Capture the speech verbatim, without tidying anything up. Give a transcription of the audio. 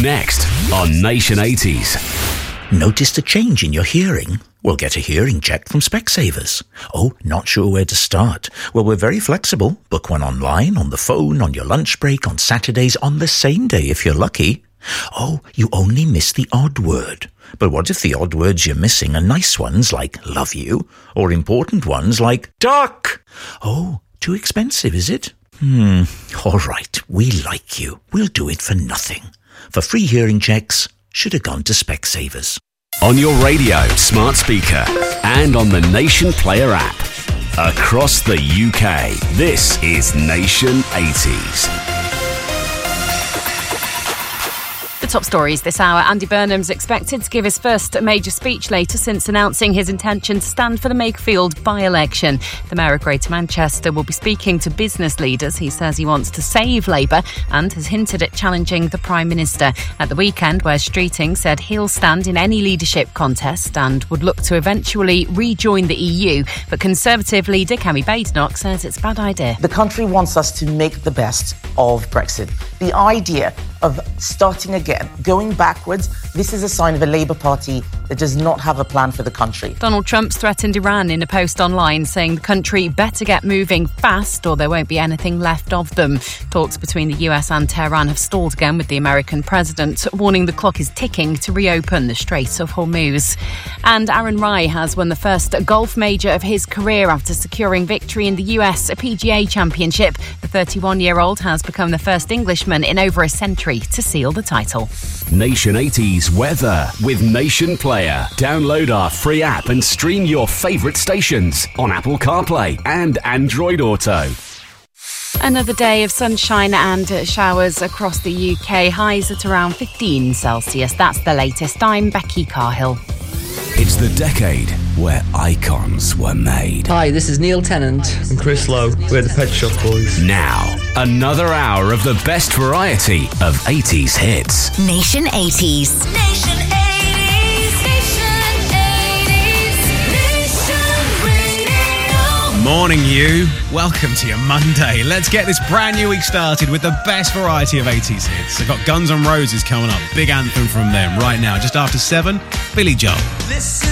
Next on Nation eighties. Noticed a change in your hearing? Well, get a hearing check from Specsavers. Oh, not sure where to start? Well, we're very flexible. Book one online, on the phone, on your lunch break, on Saturdays, on the same day if you're lucky. Oh, you only miss the odd word. But what if the odd words you're missing are nice ones like love you, or important ones like duck? Oh, too expensive, is it? Hmm, all right, we like you. We'll do it for nothing. For free hearing checks, should have gone to Specsavers. On your radio, smart speaker, and on the Nation Player app. Across the U K, this is Nation eighties. The top stories this hour. Andy Burnham's expected to give his first major speech later since announcing his intention to stand for the Makefield by-election. The Mayor of Greater Manchester will be speaking to business leaders. He says he wants to save Labour and has hinted at challenging the Prime Minister. At the weekend, where Streeting said he'll stand in any leadership contest and would look to eventually rejoin the E U. But Conservative leader Kemi Badenoch says it's a bad idea. The country wants us to make the best of Brexit. The idea of starting again, going backwards, this is a sign of a Labour Party that does not have a plan for the country. Donald Trump's threatened Iran in a post online, saying the country better get moving fast or there won't be anything left of them. Talks between the U S and Tehran have stalled again, with the American president warning the clock is ticking to reopen the Strait of Hormuz. And Aaron Rai has won the first golf major of his career after securing victory in the U S P G A Championship. The thirty-one-year-old has become the first Englishman in over a century to seal the title. Nation eighties weather with Nation Player. Download our free app and stream your favourite stations on Apple CarPlay and Android Auto. Another day of sunshine and showers across the U K. Highs at around fifteen Celsius. That's the latest. I'm Becky Carhill. It's the decade where icons were made. Hi, this is Neil Tennant and Chris Lowe. We're the Pet Shop Boys. Now, another hour of the best variety of eighties hits. Nation eighties. Nation eighties. Nation eighties. Nation Radio. Morning, you. Welcome to your Monday. Let's get this brand new week started with the best variety of eighties hits. I've got Guns N' Roses coming up. Big anthem from them right now. Just after seven, Billy Joel. Listen.